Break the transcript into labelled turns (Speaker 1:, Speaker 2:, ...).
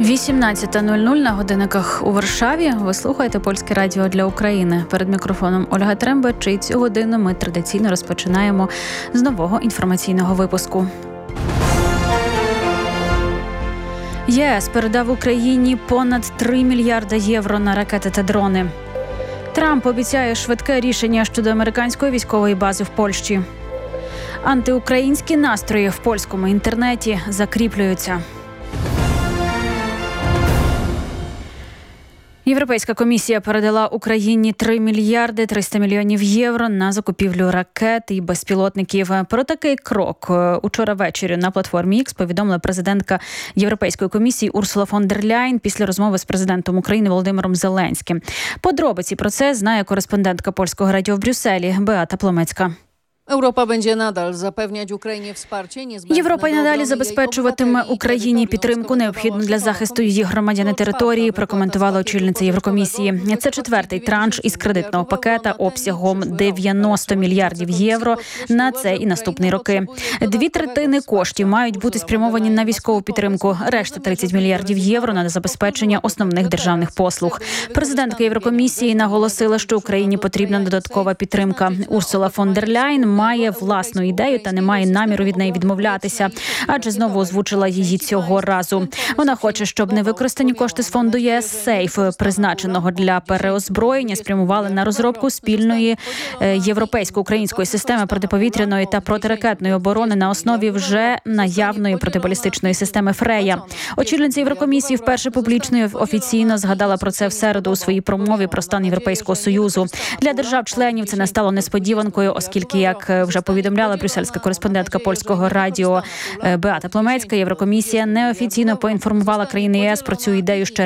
Speaker 1: 18:00 на годинниках у Варшаві. Ви слухаєте Польське радіо для України. Перед мікрофоном Ольга Трембач. І цю годину ми традиційно розпочинаємо з нового інформаційного випуску. ЄС передав Україні понад 3 мільярди євро на ракети та дрони. Трамп обіцяє швидке рішення щодо американської військової бази в Польщі. Антиукраїнські настрої в польському інтернеті закріплюються. Європейська комісія передала Україні 3 мільярди 300 мільйонів євро на закупівлю ракет і безпілотників. Про такий крок учора ввечері на платформі X повідомила президентка Європейської комісії Урсула фон дер Ляйн після розмови з президентом України Володимиром Зеленським. Подробиці про це знає кореспондентка Польського радіо в Брюсселі Беата Пломецька.
Speaker 2: Європа й надалі забезпечуватиме Україні підтримку, необхідну для захисту її громадян і території, прокоментувала очільниця Єврокомісії. Це 4-й транш із кредитного пакета обсягом 90 мільярдів євро на цей і наступні роки. 2/3 коштів мають бути спрямовані на військову підтримку, решта 30 мільярдів євро на забезпечення основних державних послуг. Президентка Єврокомісії наголосила, що Україні потрібна додаткова підтримка. Урсула фон дер Ляйн має власну ідею та не має наміру від неї відмовлятися, адже знову озвучила її цього разу. Вона хоче, щоб невикористані кошти з фонду ЄС «Сейф», призначеного для переозброєння, спрямували на розробку спільної європейсько-української системи протиповітряної та протиракетної оборони на основі вже наявної протибалістичної системи «Фрея». Очільниця Єврокомісії вперше публічно і офіційно згадала про це в середу у своїй промові про стан Європейського Союзу. Для держав-членів це не стало несподіванкою, оскільки, як вже повідомляла брюссельська кореспондентка Польського радіо Беата Пломецька, Єврокомісія неофіційно поінформувала країни ЄС про цю ідею ще